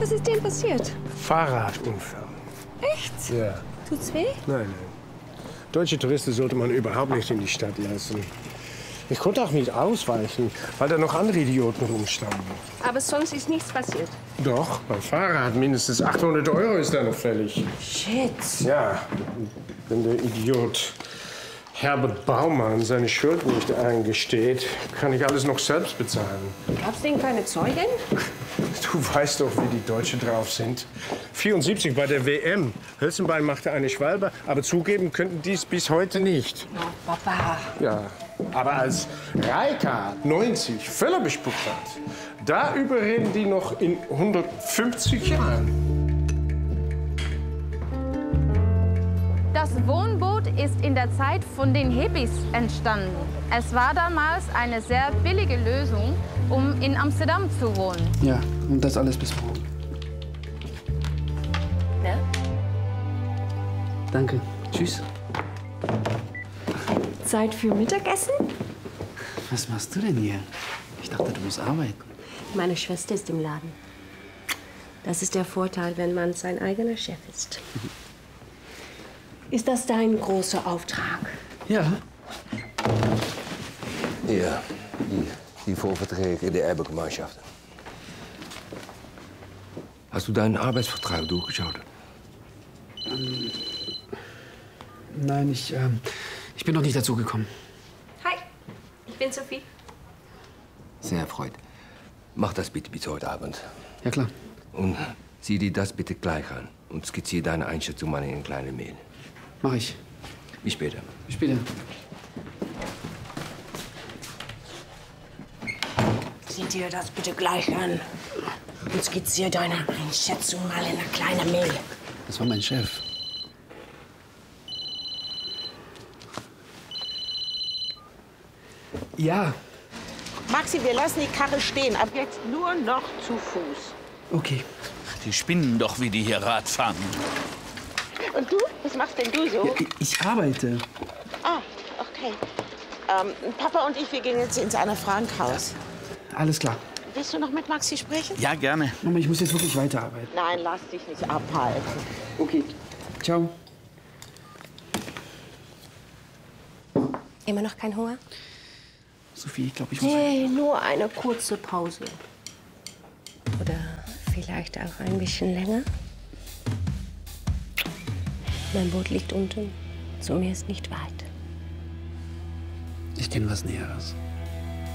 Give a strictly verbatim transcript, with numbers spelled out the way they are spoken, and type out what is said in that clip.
Was ist denn passiert? Fahrradunfall. Echt? Ja. Tut's weh? Nein, nein. Deutsche Touristen sollte man überhaupt nicht in die Stadt lassen. Ich konnte auch nicht ausweichen, weil da noch andere Idioten rumstanden. Aber sonst ist nichts passiert. Doch, beim Fahrrad mindestens achthundert Euro ist da noch fällig. Shit. Ja, wenn der Idiot Herbert Baumann seine Schuld nicht eingesteht, kann ich alles noch selbst bezahlen. Gab's denn keine Zeugen? Du weißt doch, wie die Deutschen drauf sind. vierundsiebzig bei der W M. Hölzenbein machte eine Schwalbe, aber zugeben könnten dies bis heute nicht. Oh, Papa. Ja, aber als Reika neunzig Völler bespuckt hat, da überreden die noch in hundertfünfzig Jahren. Das Wohnboot ist in der Zeit von den Hippies entstanden. Es war damals eine sehr billige Lösung, um in Amsterdam zu wohnen. Ja, und das alles bis morgen. Ja? Danke. Tschüss. Zeit für Mittagessen? Was machst du denn hier? Ich dachte, du musst arbeiten. Meine Schwester ist im Laden. Das ist der Vorteil, wenn man sein eigener Chef ist. Ist das dein großer Auftrag? Ja. Ja, die, die Vorverträge der Erbe-Gemeinschaften. Hast du deinen Arbeitsvertrag durchgeschaut? Ähm, nein, ich, ähm, ich bin noch nicht dazu gekommen. Hi, ich bin Sophie. Sehr erfreut. Mach das bitte bis heute Abend. Ja, klar. Und sieh dir das bitte gleich an und skizziere deine Einschätzung mal in eine kleine Mail. Mach ich. Bis später. Bis später. Sieh dir das bitte gleich an. Und skizziere deine Einschätzung mal in einer kleinen Mail. Das war mein Chef. Ja. Maxi, wir lassen die Karre stehen. Ab jetzt nur noch zu Fuß. Okay. Die spinnen doch, wie die hier Rad fahren. Und du? Was machst denn du so? Ja, ich arbeite. Ah, okay. Ähm, Papa und ich, wir gehen jetzt ins Anne-Frank-Haus. Alles klar. Willst du noch mit Maxi sprechen? Ja, gerne. Mama, ich muss jetzt wirklich weiterarbeiten. Nein, lass dich nicht abhalten. Okay. Ciao. Immer noch kein Hunger? Sophie, ich glaube, ich muss... Nee, nur eine kurze Pause. Oder vielleicht auch ein bisschen länger. Mein Boot liegt unten. Zu mir ist nicht weit. Ich kenne was Näheres.